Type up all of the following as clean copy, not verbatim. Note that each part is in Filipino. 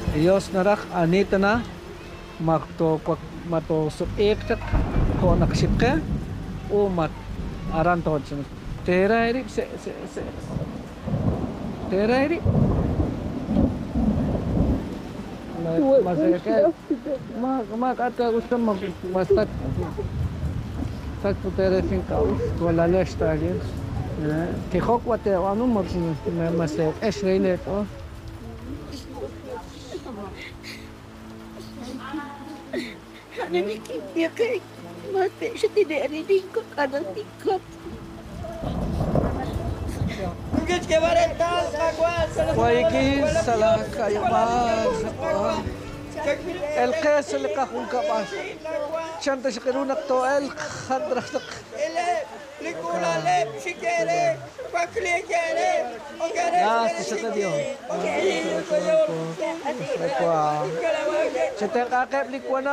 Iyos narak anita na makto mato sup ektak ko naksipke o mat aran to chun tera iri se tera iri masaya ma kata usam mastak tak tera sin kaus wala lesta aliens que hok wate anu morsin masaya esreile to Naninig niya kay mati siya tinarinig ko kanang tikot. Kugit ke barenta sagwa Waiki salah kayak mas el qes اللي قاخون كباس شنطة شكرونا تو el خضرتك ele likula le shikere pakli kere okere ناس تشتديو كوا شتى قاقب لكونا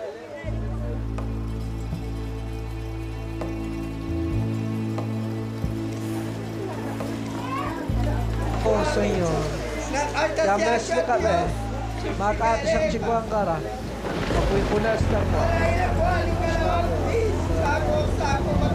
Oh señor ya me explica be maka siyang chikuang kara mapuy punas lang mo sako